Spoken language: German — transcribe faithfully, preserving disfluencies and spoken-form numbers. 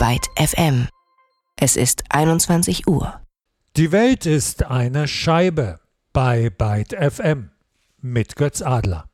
Byte F M. Es ist einundzwanzig Uhr. Die Welt ist eine Scheibe bei Byte F M mit Götz Adler.